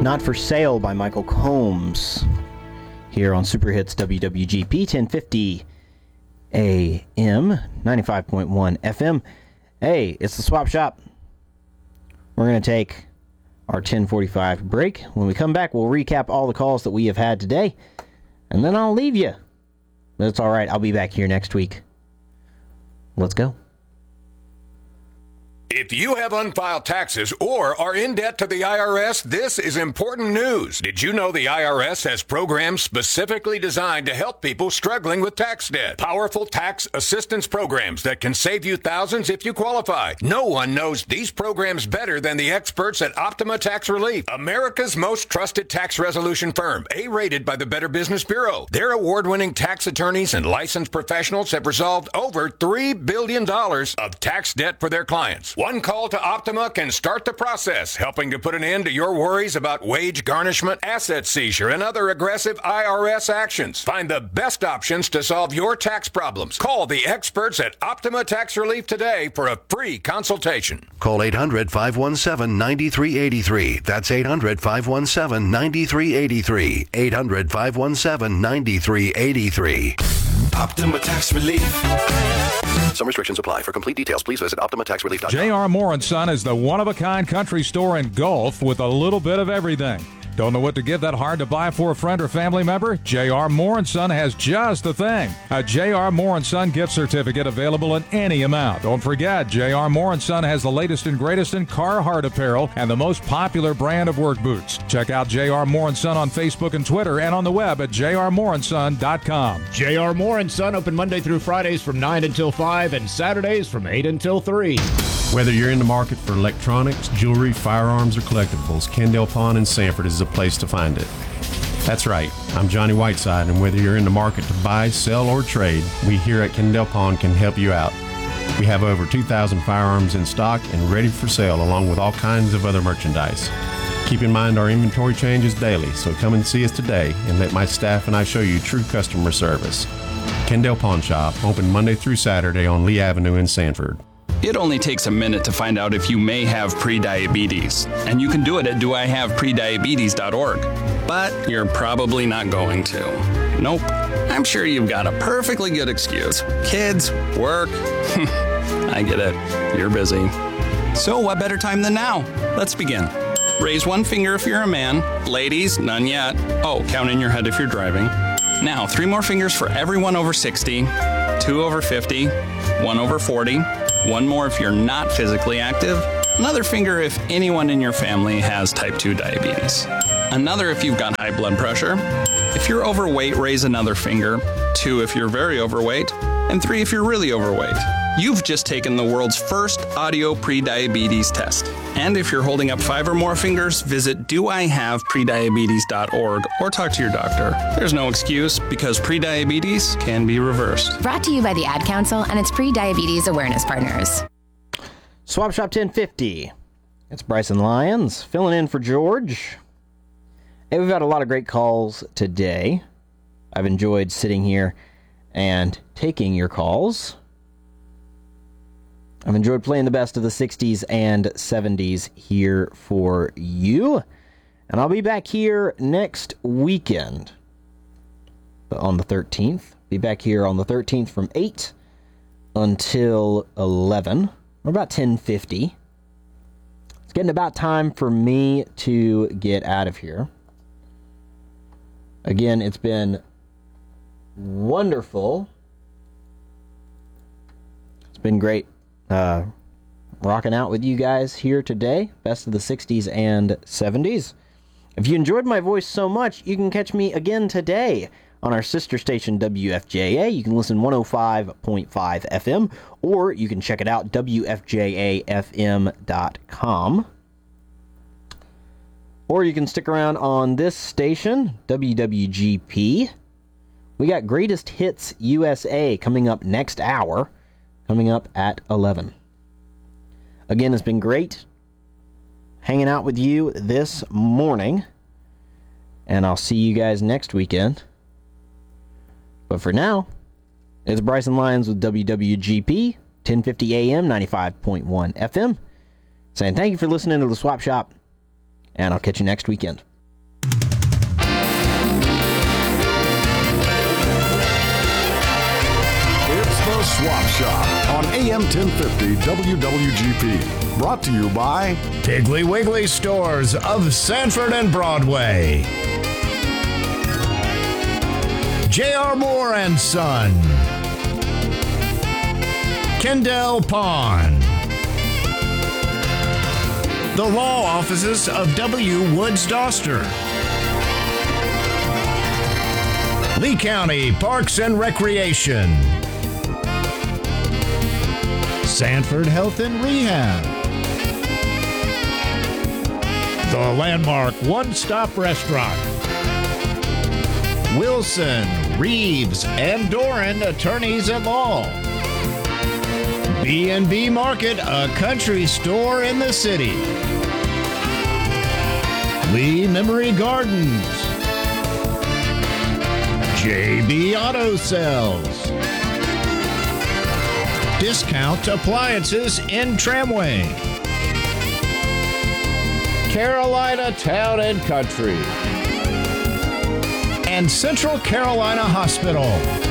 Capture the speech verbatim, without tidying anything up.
Not for Sale by Michael Combs here on Super Hits W W G P ten fifty A M, ninety-five point one F M. Hey, it's the Swap Shop. We're going to take our ten forty-five break. When we come back, we'll recap all the calls that we have had today, and then I'll leave you. That's all right. I'll be back here next week. Let's go. If you have unfiled taxes or are in debt to the I R S, this is important news. Did you know the I R S has programs specifically designed to help people struggling with tax debt? Powerful tax assistance programs that can save you thousands if you qualify. No one knows these programs better than the experts at Optima Tax Relief, America's most trusted tax resolution firm, A-rated by the Better Business Bureau. Their award-winning tax attorneys and licensed professionals have resolved over three billion dollars of tax debt for their clients. One call to Optima can start the process, helping to put an end to your worries about wage garnishment, asset seizure, and other aggressive I R S actions. Find the best options to solve your tax problems. Call the experts at Optima Tax Relief today for a free consultation. Call eight hundred, five one seven, nine three eight three. That's eight hundred, five one seven, nine three eight three. eight hundred, five one seven, nine three eight three. Optima Tax Relief. Some restrictions apply. For complete details, please visit optima tax relief dot com. J R. Moore and Son is the one-of-a-kind country store in Gulf with a little bit of everything. Don't know what to give that hard to buy for a friend or family member? J R. Moore and Son has just the thing. A J R. Moore and Son gift certificate available in any amount. Don't forget, J R. Moore and Son has the latest and greatest in Carhartt apparel and the most popular brand of work boots. Check out J R. Moore and Son on Facebook and Twitter and on the web at j r moore and son dot com. J R. Moore and Son open Monday through Fridays from nine until five and Saturdays from eight until three. Whether you're in the market for electronics, jewelry, firearms, or collectibles, Kendall Pawn in Sanford is the place to find it. That's right, I'm Johnny Whiteside, and whether you're in the market to buy, sell, or trade, we here at Kendall Pawn can help you out. We have over two thousand firearms in stock and ready for sale, along with all kinds of other merchandise. Keep in mind our inventory changes daily, so come and see us today and let my staff and I show you true customer service. Kendall Pawn Shop, open Monday through Saturday on Lee Avenue in Sanford. It only takes a minute to find out if you may have prediabetes, and you can do it at do I have prediabetes dot org. But you're probably not going to. Nope. I'm sure you've got a perfectly good excuse. Kids, work. I get it. You're busy. So what better time than now? Let's begin. Raise one finger if you're a man. Ladies, none yet. Oh, count in your head if you're driving. Now, three more fingers for everyone over sixty, two over fifty, one over forty. One more if you're not physically active. Another finger if anyone in your family has type two diabetes. Another if you've got high blood pressure. If you're overweight, raise another finger. Two if you're very overweight. And three if you're really overweight. You've just taken the world's first audio prediabetes test. And if you're holding up five or more fingers, visit do I have prediabetes dot org or talk to your doctor. There's no excuse because prediabetes can be reversed. Brought to you by the Ad Council and its pre-diabetes awareness partners. Swap Shop ten fifty. It's Bryson Lyons filling in for George. Hey, we've had a lot of great calls today. I've enjoyed sitting here and taking your calls. I've enjoyed playing the best of the sixties and seventies here for you. And I'll be back here next weekend on the thirteenth. Be back here on the thirteenth from eight until eleven, or about ten fifty. It's getting about time for me to get out of here. Again, it's been wonderful. It's been great. Uh, rocking out with you guys here today. Best of the sixties and seventies. If you enjoyed my voice so much, you can catch me again today on our sister station W F J A. You can listen one oh five point five F M, or you can check it out, W F J A F M dot com. Or you can stick around on this station, W W G P. We got Greatest Hits U S A coming up next hour. Coming up at eleven. Again, it's been great hanging out with you this morning. And I'll see you guys next weekend. But for now, it's Bryson Lyons with W W G P, ten fifty A M, ninety-five point one F M. Saying thank you for listening to The Swap Shop. And I'll catch you next weekend. Swap Shop on A M ten fifty W W G P. Brought to you by Piggly Wiggly Stores of Sanford and Broadway. J R. Moore and Son. Kendall Pond. The law offices of W. Woods Doster. Lee County Parks and Recreation. Sanford Health and Rehab. The Landmark One-Stop Restaurant. Wilson, Reeves, and Doran Attorneys at Law. B and B Market, a country store in the city. Lee Memory Gardens. J B Auto Sales. Discount Appliances in Tramway. Carolina Town and Country. And Central Carolina Hospital.